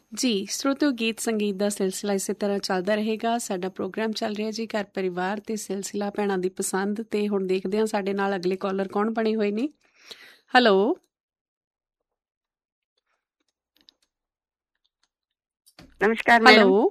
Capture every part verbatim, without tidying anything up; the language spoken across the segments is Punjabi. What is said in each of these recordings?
ਜੀ ਸਰੋਤਿਓ, ਗੀਤ ਸੰਗੀਤ ਦਾ ਸਿਲਸਿਲਾ ਇਸੇ ਤਰ੍ਹਾਂ ਚੱਲਦਾ ਰਹੇਗਾ। ਸਾਡਾ ਪ੍ਰੋਗਰਾਮ ਚੱਲ ਰਿਹਾ ਜੀ ਘਰ ਪਰਿਵਾਰ ਤੇ ਸਿਲਸਿਲਾ ਭੈਣਾਂ ਦੀ ਪਸੰਦ। ਤੇ ਹੁਣ ਦੇਖਦੇ ਹਾਂ ਸਾਡੇ ਨਾਲ ਅਗਲੇ ਕਾਲਰ ਕੌਣ ਬਣੇ ਹੋਏ ਨੇ। ਹੈਲੋ ਨਮਸਕਾਰ ਮੈਡਮ। ਹੈਲੋ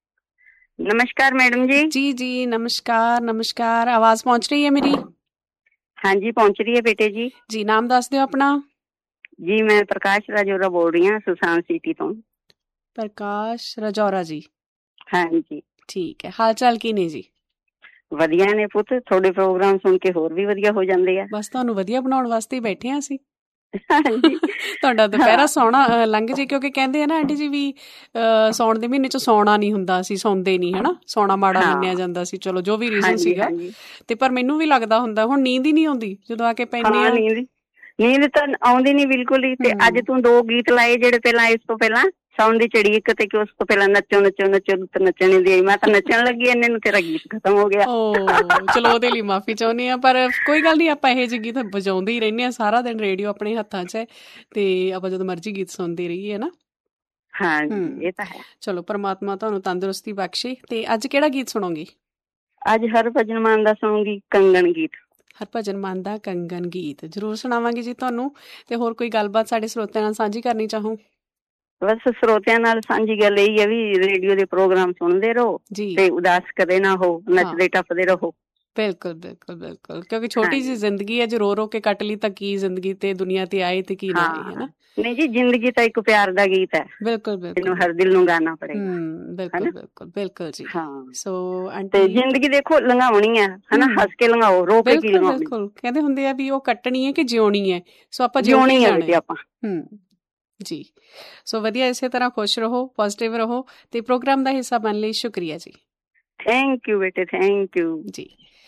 ਨਮਸਕਾਰ ਮੈਡਮ ਜੀ। ਜੀ ਜੀ ਨਮਸਕਾਰ ਨਮਸਕਾਰ। ਆਵਾਜ਼ ਪਹੁੰਚ ਰਹੀ ਹੈ ਮੇਰੀ? ਹਾਂਜੀ ਪਹੁੰਚ ਰਹੀ ਹੈ ਬੇਟੇ ਜੀ। ਜੀ ਨਾਮ ਦੱਸ ਦਿਓ ਆਪਣਾ। ਜੀ ਮੈਂ ਪ੍ਰਕਾਸ਼ ਰਾਜੋਰਾ ਬੋਲ ਰਹੀ ਹਾਂ ਸੁਸਾਨ ਸਿਟੀ ਤੋਂ। ਪ੍ਰਕਾਸ਼ ਰਾਜੌਰਾ ਜੀ। ਹਾਂਜੀ ਠੀਕ ਹੈ। ਹਾਲ ਚਾਲ ਕੀ ਨੇ ਜੀ? ਵਧੀਆ ਨੇ ਪੁੱਤ, ਤੁਹਾਡੇ ਪ੍ਰੋਗਰਾਮ ਸੁਣ ਕੇ ਹੋਰ ਵੀ ਵਧੀਆ ਹੋ ਜਾਂਦੇ ਆ। ਬਸ ਤੁਹਾਨੂੰ ਵਧੀਆ ਬਣਾਉਣ ਵਾਸਤੇ ਹੀ ਬੈਠੇ ਹਾਂ ਅਸੀਂ। ਹਾਂਜੀ ਤੁਹਾਡਾ ਦੁਪਹਿਰਾ ਸੌਣਾ ਲੰਘ ਜੇ, ਕਿਉਂਕਿ ਕਹਿੰਦੇ ਆ ਨਾ ਆਂਟੀ ਜੀ ਵੀ ਅਹ ਸਾਉਣ ਦੇ ਮਹੀਨੇ ਚ ਸੌਣਾ ਨਹੀਂ ਹੁੰਦਾ, ਅਸੀਂ ਸੌਂਦੇ ਨਹੀਂ, ਹਨਾ, ਸੌਣਾ ਮਾੜਾ ਮੰਨਿਆ ਜਾਂਦਾ ਸੀ। ਚਲੋ ਜੋ ਵੀ ਰੀਜ਼ਨ ਸੀਗਾ, ਤੇ ਪਰ ਮੈਨੂੰ ਵੀ ਲੱਗਦਾ ਹੁੰਦਾ ਹੁਣ ਨੀਂਦ ਹੀ ਨਹੀਂ ਆਉਂਦੀ ਜਦੋਂ ਆ ਕੇ ਪੈਂਦੇ ਆ। ਨੀਂਦ ਨੀਂਦ ਤਾਂ ਆਉਂਦੀ ਨੀ ਬਿਲਕੁਲ ਹੀ। ਤੇ ਅੱਜ ਤੂੰ ਦੋ ਗੀਤ ਲਾਏ ਜਿਹੜੇ ਪਹਿਲਾਂ ਇਸ ਤੋਂ ਪਹਿਲਾਂ ਸਾਉਣ ਦੀ ਚਿੜੀ ਇੱਕ ਤੇ ਉਸ ਤੋਂ ਪਹਿਲਾਂ ਨੱਚੋ ਨੱਚੋ ਨੱਚੋ ਨੱਚਣ ਦੀ, ਮੈਂ ਤਾਂ ਨੱਚਣ ਲੱਗੀ ਇੰਨੇ ਨੂੰ ਤੇਰਾ ਗੀਤ ਖਤਮ ਹੋ ਗਿਆ। ਚਲੋ ਉਹਦੇ ਲਈ ਮਾਫੀ ਚਾਹੁੰਦੇ ਹਾਂ, ਪਰ ਕੋਈ ਗੱਲ ਨਹੀਂ, ਆਪਾਂ ਇਹੋ ਜਿਹੇ ਗੀਤ ਵਜਾਉਂਦੇ ਹੀ ਰਹਿੰਦੇ ਹਾਂ ਸਾਰਾ ਦਿਨ। ਰੇਡੀਓ ਆਪਣੇ ਹੱਥਾਂ 'ਚ ਹੈ ਤੇ ਆਪਾਂ ਜਦੋਂ ਮਰਜ਼ੀ ਗੀਤ ਸੁਣਦੇ ਰਹੀਏ, ਹੈ ਨਾ। ਹਾਂ ਇਹ ਤਾਂ ਹੈ। ਚਲੋ ਪਰਮਾਤਮਾ ਤੁਹਾਨੂੰ ਤੰਦਰੁਸਤੀ ਬਖਸ਼ੇ। ਤੇ ਅੱਜ ਕਿਹੜਾ ਗੀਤ ਸੁਣੋਗੇ? ਅੱਜ ਹਰਭਜਨ ਮਾਨ ਦਾ ਸੁਣੂਗੀ, ਕੰਗਣ ਗੀਤ। ਹਰਭਜਨ ਮਾਨ ਦਾ ਕੰਗਣ ਗੀਤ ਜ਼ਰੂਰ ਸੁਣਾਵਾਂਗੇ ਜੀ ਤੁਹਾਨੂੰ। ਤੇ ਹੋਰ ਕੋਈ ਗੱਲਬਾਤ ਸਾਡੇ ਸਰੋਤਿਆਂ ਨਾਲ ਸਾਂਝੀ ਕਰਨੀ ਚਾਹੋ? ਬਸ ਸਰੋਤਿਆਂ ਨਾਲ ਸਾਂਝੀ ਗੱਲ ਇਹੀ ਹੈ ਵੀ ਰੇਡੀਓ ਦੇ ਪ੍ਰੋਗਰਾਮ ਸੁਣਦੇ ਰਹੋ ਤੇ ਉਦਾਸ ਕਦੇ ਨਾ ਹੋ, ਨੱਚਦੇ ਟੱਪਦੇ ਰਹੋ। ਬਿਲਕੁਲ ਬਿਲਕੁਲ ਬਿਲਕੁਲ, ਕਿਉਂਕਿ ਛੋਟੀ ਜਿਹੀ ਜ਼ਿੰਦਗੀ ਹੈ, ਜੇ ਰੋ ਰੋ ਕੇ ਕੱਟ ਲਈ ਤਾਂ ਕੀ ਜ਼ਿੰਦਗੀ ਤੇ ਦੁਨੀਆ ਤੇ ਆਏ ਤੇ ਕੀ ਨਾ ਆਏ, ਹਨਾ। ਨਹੀਂ ਜੀ, ਜ਼ਿੰਦਗੀ ਤਾਂ ਇੱਕ ਪਿਆਰ ਦਾ ਗੀਤ ਹੈ। ਬਿਲਕੁਲ ਬਿਲਕੁਲ, ਹਰ ਦਿਲ ਨੂੰ ਗਾਣਾ ਪੜੇਗਾ। ਬਿਲਕੁਲ ਬਿਲਕੁਲ ਬਿਲਕੁਲ ਜੀ। ਹਾਂ ਸੋ ਤੇ ਜ਼ਿੰਦਗੀ ਦੇਖੋ ਲੰਘਾਉਣੀ ਹੈ, ਹਨਾ, ਹੱਸ ਕੇ ਲੰਘਾਓ, ਰੋ ਕੇ ਕੀ ਲੰਘਾਉਣੀ। ਬਿਲਕੁਲ, ਕਹਿੰਦੇ ਹੁੰਦੇ ਆ ਵੀ ਉਹ ਕੱਟਣੀ ਹੈ ਕਿ ਜਿਉਣੀ ਹੈ, ਸੋ ਆਪਾਂ ਜਿਉਣੀ ਹੈ ਬੇਟੇ ਆਪਾਂ। ਹਮ ਜੀ, ਸੋ ਵਧੀਆ, ਇਸੇ ਤਰ੍ਹਾਂ ਖੁਸ਼ ਰਹੋ, ਪੋਜ਼ਿਟਿਵ ਰਹੋ ਤੇ ਪ੍ਰੋਗਰਾਮ ਦਾ ਹਿੱਸਾ ਬਣਨ ਲਈ ਸ਼ੁਕਰੀਆ ਜੀ। ਥੈਂਕ ਯੂ ਬੇਟੇ, ਥੈਂਕ ਯੂ ਜੀ।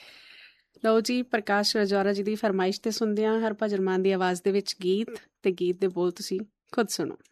ਲਓ ਜੀ, ਪ੍ਰਕਾਸ਼ ਰਾਜੌਰਾ ਜੀ ਦੀ ਫਰਮਾਇਸ਼ ਤੇ ਸੁਣਦੇ ਹਾਂ ਹਰਭਜਨ ਮਾਨ ਦੀ ਆਵਾਜ਼ ਦੇ ਵਿੱਚ ਗੀਤ, ਤੇ ਗੀਤ ਦੇ ਬੋਲ ਤੁਸੀਂ ਖੁਦ ਸੁਣੋ।